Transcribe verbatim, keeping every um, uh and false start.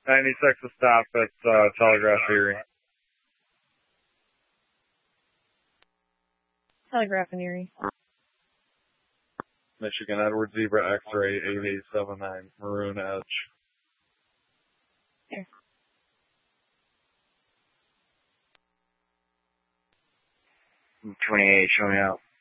ninety-six to stop at uh, Telegraph Erie. Telegraph and Erie. Michigan Edward Zebra X-ray eight eight seven nine, Maroon Edge. Here. twenty-eight, show me out.